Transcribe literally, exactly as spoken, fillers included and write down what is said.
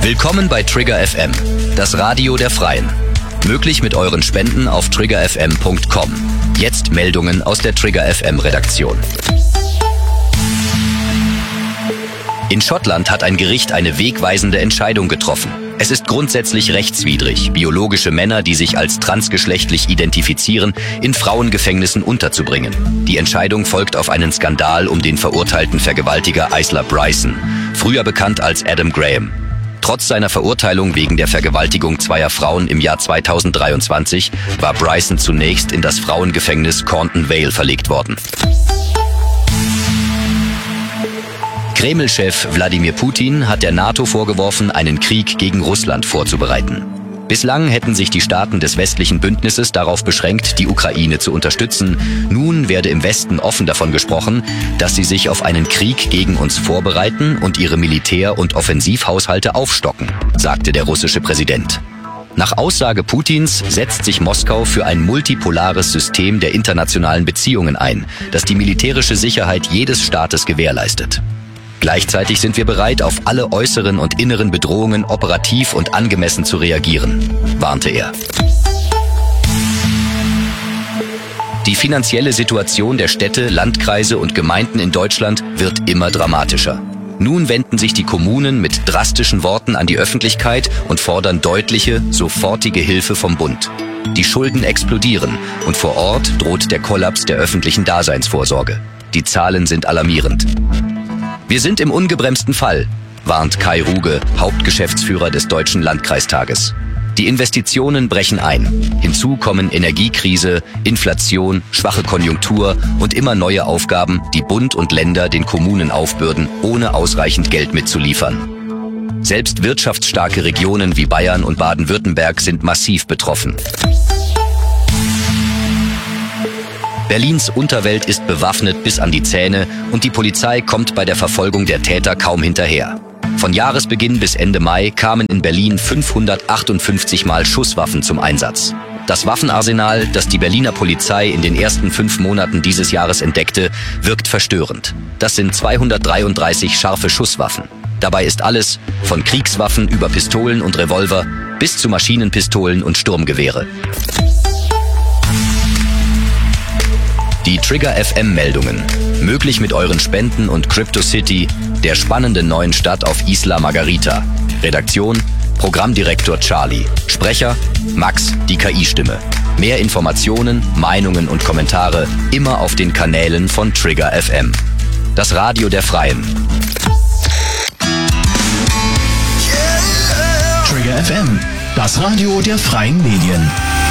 Willkommen bei Trigger F M, das Radio der Freien. Möglich mit euren Spenden auf trigger f m punkt com. Jetzt Meldungen aus der Trigger F M Redaktion. In Schottland hat ein Gericht eine wegweisende Entscheidung getroffen. Es ist grundsätzlich rechtswidrig, biologische Männer, die sich als transgeschlechtlich identifizieren, in Frauengefängnissen unterzubringen. Die Entscheidung folgt auf einen Skandal um den verurteilten Vergewaltiger Isla Bryson, früher bekannt als Adam Graham. Trotz seiner Verurteilung wegen der Vergewaltigung zweier Frauen im Jahr zweitausenddreiundzwanzig war Bryson zunächst in das Frauengefängnis Cornton Vale verlegt worden. Kreml-Chef Wladimir Putin hat der NATO vorgeworfen, einen Krieg gegen Russland vorzubereiten. Bislang hätten sich die Staaten des westlichen Bündnisses darauf beschränkt, die Ukraine zu unterstützen. Nun werde im Westen offen davon gesprochen, dass sie sich auf einen Krieg gegen uns vorbereiten und ihre Militär- und Offensivhaushalte aufstocken, sagte der russische Präsident. Nach Aussage Putins setzt sich Moskau für ein multipolares System der internationalen Beziehungen ein, das die militärische Sicherheit jedes Staates gewährleistet. Gleichzeitig sind wir bereit, auf alle äußeren und inneren Bedrohungen operativ und angemessen zu reagieren, warnte er. Die finanzielle Situation der Städte, Landkreise und Gemeinden in Deutschland wird immer dramatischer. Nun wenden sich die Kommunen mit drastischen Worten an die Öffentlichkeit und fordern deutliche, sofortige Hilfe vom Bund. Die Schulden explodieren und vor Ort droht der Kollaps der öffentlichen Daseinsvorsorge. Die Zahlen sind alarmierend. Wir sind im ungebremsten Fall, warnt Kai Ruge, Hauptgeschäftsführer des Deutschen Landkreistages. Die Investitionen brechen ein. Hinzu kommen Energiekrise, Inflation, schwache Konjunktur und immer neue Aufgaben, die Bund und Länder den Kommunen aufbürden, ohne ausreichend Geld mitzuliefern. Selbst wirtschaftsstarke Regionen wie Bayern und Baden-Württemberg sind massiv betroffen. Berlins Unterwelt ist bewaffnet bis an die Zähne und die Polizei kommt bei der Verfolgung der Täter kaum hinterher. Von Jahresbeginn bis Ende Mai kamen in Berlin fünfhundertachtundfünfzig Mal Schusswaffen zum Einsatz. Das Waffenarsenal, das die Berliner Polizei in den ersten fünf Monaten dieses Jahres entdeckte, wirkt verstörend. Das sind zweihundertdreiunddreißig scharfe Schusswaffen. Dabei ist alles, von Kriegswaffen über Pistolen und Revolver bis zu Maschinenpistolen und Sturmgewehre. Die Trigger F M-Meldungen. Möglich mit euren Spenden und CryptoCity, der spannenden neuen Stadt auf Isla Margarita. Redaktion, Programmdirektor Charlie. Sprecher, Max, die K I-Stimme. Mehr Informationen, Meinungen und Kommentare immer auf den Kanälen von Trigger F M. Das Radio der Freien. Trigger F M, das Radio der Freien Medien.